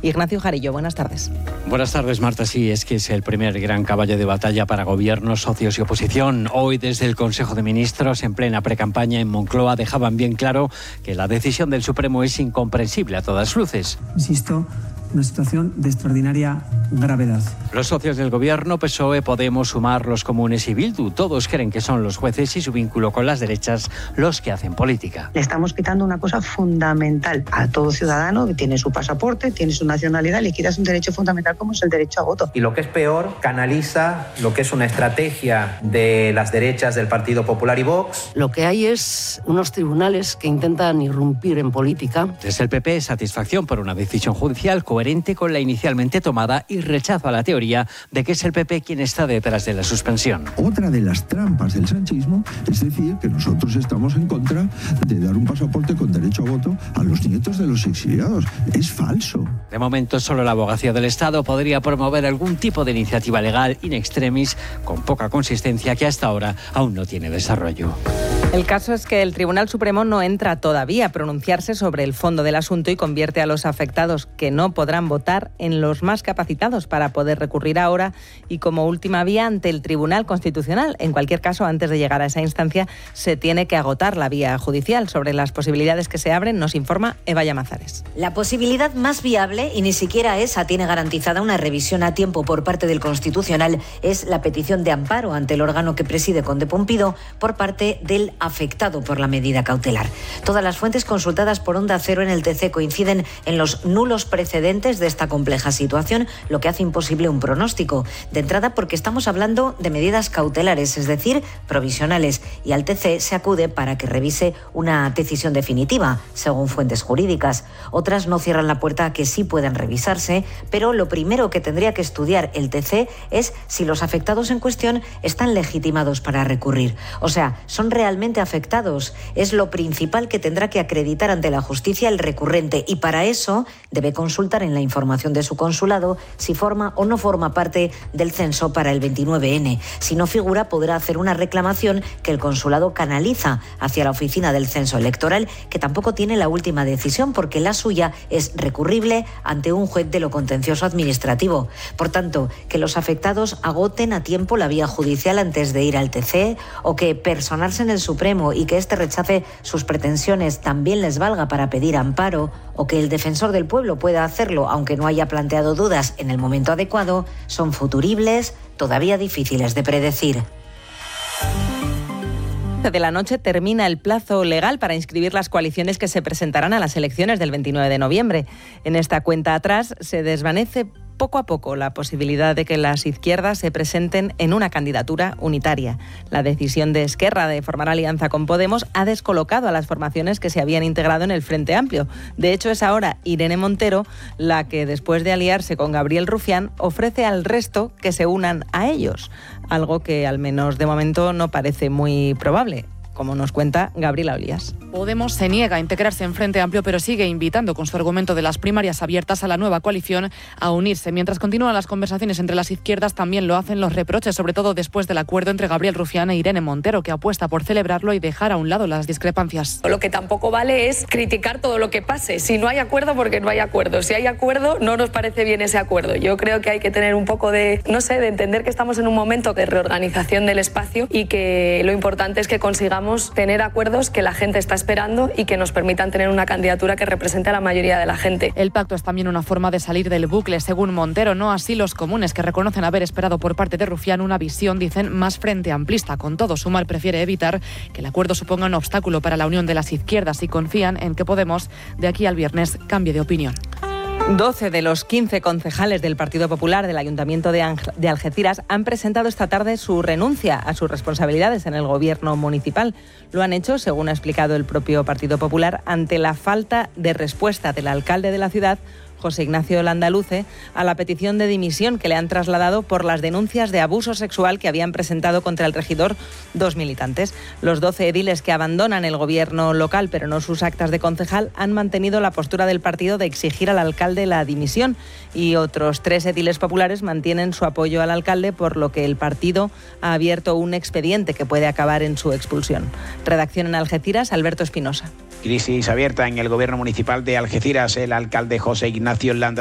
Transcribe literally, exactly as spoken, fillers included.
Ignacio Jarillo, buenas tardes. Buenas tardes, Marta. Sí, es que es el primer gran caballo de batalla para gobiernos, socios y oposición. Hoy, desde el Consejo de Ministros, en plena precampaña en Moncloa, dejaban bien claro que la decisión del Supremo es incomprensible a todas luces. Insisto, una situación de extraordinaria gravedad. Los socios del gobierno, P S O E, Podemos, Sumar, Los Comunes y Bildu, todos creen que son los jueces y su vínculo con las derechas los que hacen política. Le estamos quitando una cosa fundamental a todo ciudadano que tiene su pasaporte, tiene su nacionalidad, le quitas un derecho fundamental como es el derecho a voto. Y lo que es peor, canaliza lo que es una estrategia de las derechas del Partido Popular y Vox. Lo que hay es unos tribunales que intentan irrumpir en política. Desde el P P, satisfacción por una decisión judicial coherente con la inicialmente tomada y rechazo a la teoría de que es el P P quien está detrás de la suspensión. Otra de las trampas del sanchismo es decir que nosotros estamos en contra de dar un pasaporte con derecho a voto a los nietos de los exiliados. Es falso. De momento, solo la Abogacía del Estado podría promover algún tipo de iniciativa legal in extremis con poca consistencia que hasta ahora aún no tiene desarrollo. El caso es que el Tribunal Supremo no entra todavía a pronunciarse sobre el fondo del asunto y convierte a los afectados que no podrán votar en los más capacitados para poder recurrir ahora y como última vía ante el Tribunal Constitucional. En cualquier caso, antes de llegar a esa instancia, se tiene que agotar la vía judicial. Sobre las posibilidades que se abren, nos informa Eva Llamazares. La posibilidad más viable, y ni siquiera esa tiene garantizada una revisión a tiempo por parte del Constitucional, es la petición de amparo ante el órgano que preside Conde Pumpido por parte del afectado por la medida cautelar. Todas las fuentes consultadas por Onda Cero en el T C coinciden en los nulos precedentes de esta compleja situación, lo que hace imposible un pronóstico. De entrada, porque estamos hablando de medidas cautelares, es decir, provisionales, y al T C se acude para que revise una decisión definitiva, según fuentes jurídicas. Otras no cierran la puerta a que sí puedan revisarse, pero lo primero que tendría que estudiar el T C es si los afectados en cuestión están legitimados para recurrir. O sea, ¿son realmente afectados? Es lo principal que tendrá que acreditar ante la justicia el recurrente, y para eso debe consultar en la información de su consulado si forma o no forma parte del censo para el veintinueve ene. Si no figura, podrá hacer una reclamación que el consulado canaliza hacia la oficina del censo electoral, que tampoco tiene la última decisión porque la suya es recurrible ante un juez de lo contencioso administrativo. Por tanto, que los afectados agoten a tiempo la vía judicial antes de ir al T C, o que personarse en el Supremo y que éste rechace sus pretensiones también les valga para pedir amparo, o que el defensor del pueblo pueda hacerlo aunque no haya planteado dudas en el momento adecuado, son futuribles, todavía difíciles de predecir. De la noche termina el plazo legal para inscribir las coaliciones que se presentarán a las elecciones del veintinueve de noviembre. En esta cuenta atrás se desvanece poco a poco la posibilidad de que las izquierdas se presenten en una candidatura unitaria. La decisión de Esquerra de formar alianza con Podemos ha descolocado a las formaciones que se habían integrado en el Frente Amplio. De hecho, es ahora Irene Montero la que, después de aliarse con Gabriel Rufián, ofrece al resto que se unan a ellos, algo que al menos de momento no parece muy probable, como nos cuenta Gabriela Olías. Podemos se niega a integrarse en Frente Amplio, pero sigue invitando con su argumento de las primarias abiertas a la nueva coalición a unirse. Mientras continúan las conversaciones entre las izquierdas, también lo hacen los reproches, sobre todo después del acuerdo entre Gabriel Rufián e Irene Montero, que apuesta por celebrarlo y dejar a un lado las discrepancias. Lo que tampoco vale es criticar todo lo que pase. Si no hay acuerdo, porque no hay acuerdo. Si hay acuerdo, no nos parece bien ese acuerdo. Yo creo que hay que tener un poco de, no sé, de entender que estamos en un momento de reorganización del espacio y que lo importante es que consigamos tener acuerdos que la gente está esperando y que nos permitan tener una candidatura que represente a la mayoría de la gente. El pacto es también una forma de salir del bucle, según Montero, no así los comunes, que reconocen haber esperado por parte de Rufián una visión, dicen, más frente amplista. Con todo, Sumar prefiere evitar que el acuerdo suponga un obstáculo para la unión de las izquierdas y confían en que Podemos, de aquí al viernes, cambie de opinión. doce de los quince concejales del Partido Popular del Ayuntamiento de, Ange- de Algeciras han presentado esta tarde su renuncia a sus responsabilidades en el gobierno municipal. Lo han hecho, según ha explicado el propio Partido Popular, ante la falta de respuesta del alcalde de la ciudad, José Ignacio Landaluce, a la petición de dimisión que le han trasladado por las denuncias de abuso sexual que habían presentado contra el regidor dos militantes. Los doce ediles que abandonan el gobierno local, pero no sus actas de concejal, han mantenido la postura del partido de exigir al alcalde la dimisión, y otros tres ediles populares mantienen su apoyo al alcalde, por lo que el partido ha abierto un expediente que puede acabar en su expulsión. Redacción en Algeciras, Alberto Espinosa. Crisis abierta en el gobierno municipal de Algeciras. El alcalde José Ignacio Landa